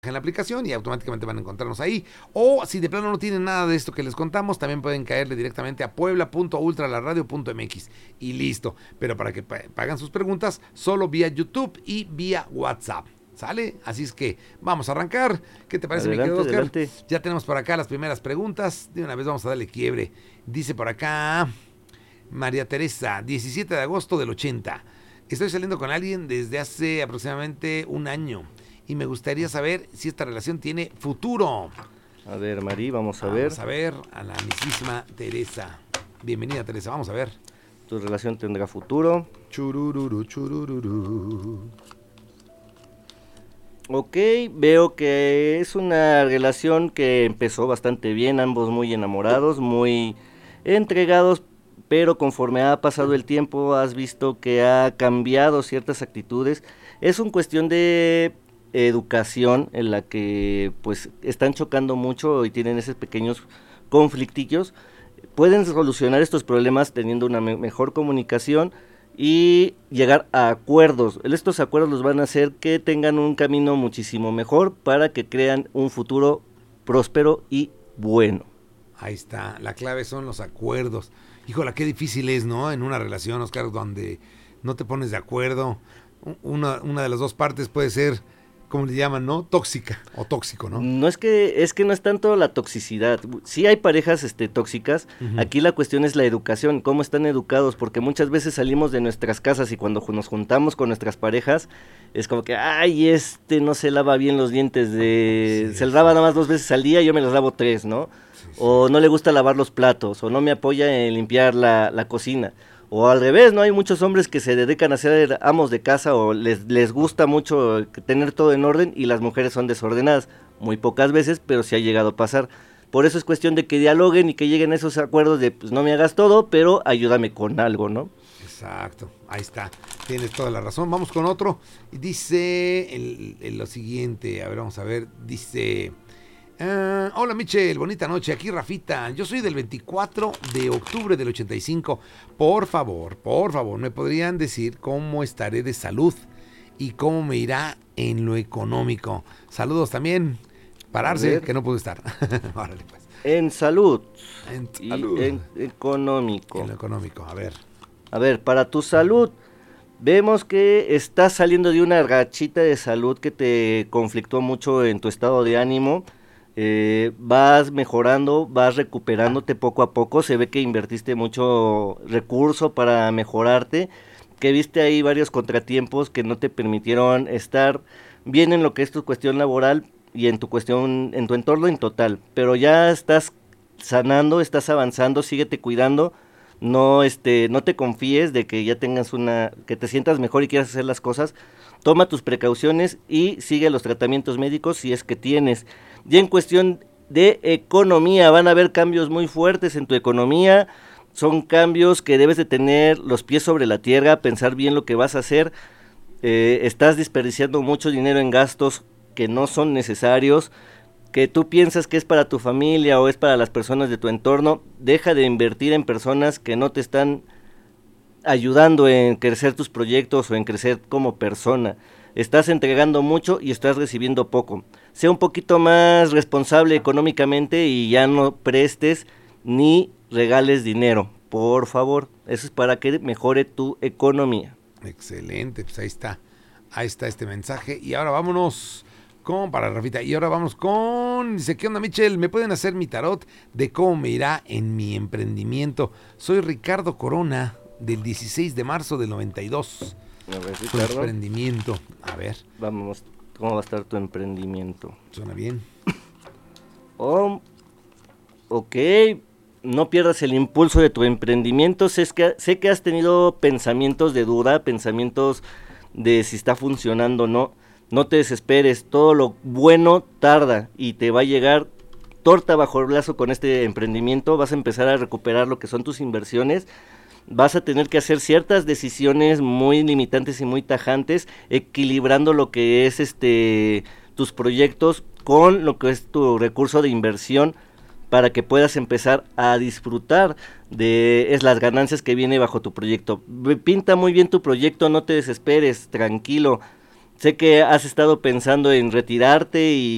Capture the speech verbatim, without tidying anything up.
en la aplicación y automáticamente van a encontrarnos ahí. O si de plano no tienen nada de esto que les contamos, también pueden caerle directamente a puebla punto ultralaradio punto m x y listo. Pero para que hagan sus preguntas, solo vía YouTube y vía WhatsApp. ¿Sale? Así es que vamos a arrancar. ¿Qué te parece, Adelante, mi querido Oscar? adelante. Ya tenemos por acá las primeras preguntas. De una vez vamos a darle quiebre. Dice por acá María Teresa, diecisiete de agosto del ochenta. Estoy saliendo con alguien desde hace aproximadamente un año y me gustaría saber si esta relación tiene futuro. A ver, Mari, vamos a vamos ver. Vamos a ver a la mismísima Teresa. Bienvenida, Teresa, vamos a ver. ¿Tu relación tendrá futuro? Churururu, churururu. Ok, veo que es una relación que empezó bastante bien, ambos muy enamorados, muy entregados, pero conforme ha pasado el tiempo has visto que ha cambiado ciertas actitudes. Es una cuestión de educación en la que pues están chocando mucho y tienen esos pequeños conflictillos. Pueden solucionar estos problemas teniendo una me- mejor comunicación y llegar a acuerdos. Estos acuerdos los van a hacer que tengan un camino muchísimo mejor para que crean un futuro próspero y bueno. Ahí está, la clave son los acuerdos. Híjola, qué difícil es, ¿no? En una relación, Oscar, donde no te pones de acuerdo. Una, una de las dos partes puede ser, ¿cómo le llaman, no? Tóxica o tóxico, ¿no? No es que es que no es tanto la toxicidad. Sí hay parejas este tóxicas. Uh-huh. Aquí la cuestión es la educación, cómo están educados, porque muchas veces salimos de nuestras casas y cuando nos juntamos con nuestras parejas es como que, ay, este no se lava bien los dientes de sí, se sí. lava nada más dos veces al día y yo me los lavo tres, ¿no? Sí, sí. O no le gusta lavar los platos, o no me apoya en limpiar la, la cocina. O al revés, ¿no? Hay muchos hombres que se dedican a ser amos de casa o les, les gusta mucho tener todo en orden y las mujeres son desordenadas. Muy pocas veces, pero sí ha llegado a pasar. Por eso es cuestión de que dialoguen y que lleguen a esos acuerdos de, pues no me hagas todo, pero ayúdame con algo, ¿no? Exacto, ahí está. Tienes toda la razón. Vamos con otro. Dice el, el, lo siguiente, a ver, vamos a ver. Dice... Uh, hola Michel, bonita noche, aquí Rafita, yo soy del veinticuatro de octubre del ochenta y cinco, por favor, por favor, me podrían decir cómo estaré de salud y cómo me irá en lo económico. Saludos también, pararse, que no puedo estar. Órale, pues. En salud, en salud. Y en económico. En lo económico, a ver. A ver, para tu salud, vemos que estás saliendo de una rachita de salud que te conflictó mucho en tu estado de ánimo. Eh, vas mejorando, vas recuperándote poco a poco, se ve que invertiste mucho recurso para mejorarte, que viste ahí varios contratiempos que no te permitieron estar bien en lo que es tu cuestión laboral y en tu cuestión, en tu entorno en total, pero ya estás sanando, estás avanzando, síguete cuidando, no este, no te confíes de que ya tengas una, que te sientas mejor y quieras hacer las cosas, toma tus precauciones y sigue los tratamientos médicos si es que tienes. Y en cuestión de economía, van a haber cambios muy fuertes en tu economía, son cambios que debes de tener los pies sobre la tierra, pensar bien lo que vas a hacer, eh, estás desperdiciando mucho dinero en gastos que no son necesarios, que tú piensas que es para tu familia o es para las personas de tu entorno, deja de invertir en personas que no te están ayudando en crecer tus proyectos o en crecer como persona. Estás entregando mucho y estás recibiendo poco. Sea un poquito más responsable económicamente y ya no prestes ni regales dinero, por favor. Eso es para que mejore tu economía. Excelente, pues ahí está, ahí está este mensaje. Y ahora vámonos con, para Rafita, y ahora vamos con, dice, ¿qué onda Michel? ¿Me pueden hacer mi tarot de cómo me irá en mi emprendimiento? Soy Ricardo Corona, del dieciséis de marzo del noventa y dos. A ver, tu emprendimiento, a ver. Vamos, ¿cómo va a estar tu emprendimiento? Suena bien. Oh, ok, no pierdas el impulso de tu emprendimiento. Sé que, sé que has tenido pensamientos de duda, pensamientos de si está funcionando o no. No te desesperes, todo lo bueno tarda y te va a llegar torta bajo el brazo con este emprendimiento. Vas a empezar a recuperar lo que son tus inversiones. Vas a tener que hacer ciertas decisiones muy limitantes y muy tajantes, equilibrando lo que es este tus proyectos con lo que es tu recurso de inversión para que puedas empezar a disfrutar de es las ganancias que viene bajo tu proyecto. Pinta muy bien tu proyecto, no te desesperes, tranquilo. Sé que has estado pensando en retirarte y